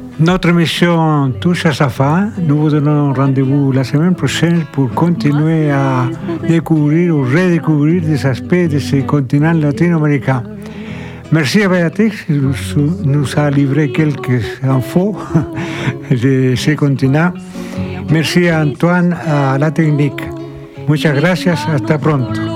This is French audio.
Notre émission touche à sa fin. Nous vous donnons rendez-vous la semaine prochaine pour continuer à découvrir ou redécouvrir des aspects de ce continent latino-américain. Merci à Béatrix qui nous a livré quelques infos de ce continent. Merci a Antoine à la technique. Muchas gracias. Hasta pronto.